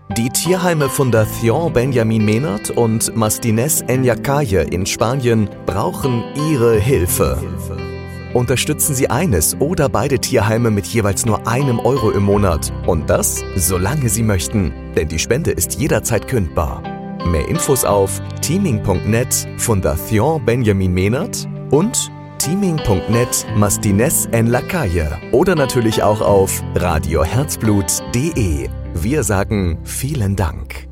Die Tierheime Fundación Benjamin Menard und Mastines en la Calle in Spanien brauchen Ihre Hilfe. Unterstützen Sie eines oder beide Tierheime mit jeweils nur €1 im Monat. Und das, solange Sie möchten. Denn die Spende ist jederzeit kündbar. Mehr Infos auf teaming.net Fundación Benjamin Menard und teaming.net Mastines en la Calle oder natürlich auch auf radioherzblut.de. Wir sagen vielen Dank.